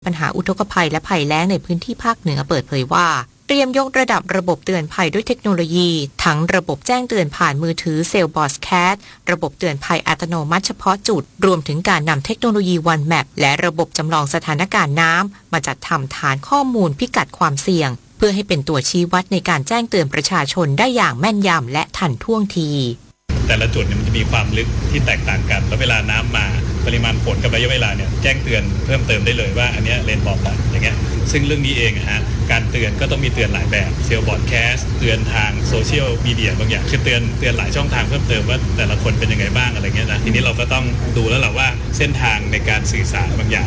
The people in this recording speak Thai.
ปัญหาอุทกภัยและภัยแล้งในพื้นที่ภาคเหนือเปิดเผยว่าเตรียมยกระดับระบบเตือนภัยด้วยเทคโนโลยีทั้งระบบแจ้งเตือนผ่านมือถือเซลบอสแคทระบบเตือนภัยอัตโนมัติเฉพาะจุดรวมถึงการนำเทคโนโลยีวันแมปและระบบจำลองสถานการณ์น้ำมาจัดทำฐานข้อมูลพิกัดความเสี่ยงเพื่อให้เป็นตัวชี้วัดในการแจ้งเตือนประชาชนได้อย่างแม่นยำและทันท่วงทีแต่ละจุดมันจะมีความลึกที่แตกต่างกันแล้วเวลาน้ำมาปริมาณฝนกับระยะเวลาเนี่ยแจ้งเตือนเพิ่มเติมได้เลยว่าอันนี้เลนบอร์ดอย่างเงี้ยซึ่งเรื่องนี้เองการเตือนก็ต้องมีเตือนหลายแบบเซลบอร์ดแคสเตือนทางโซเชียลมีเดียบางอย่างคือเตือนหลายช่องทางเพิ่มเติมว่าแต่ละคนเป็นยังไงบ้างอะไรเงี้ยนะทีนี้เราก็ต้องดูแล้วแหละว่าเส้นทางในการสื่อสารบางอย่าง